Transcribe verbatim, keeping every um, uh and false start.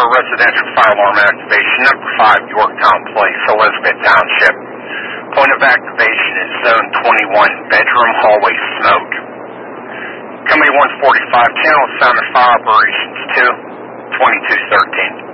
residential fire alarm activation, number five, Yorktown Place, Elizabeth Township. Point of activation is zone twenty-one, bedroom hallway smoke. Company one forty-five, channel sound and fire operations two, twenty-two thirteen.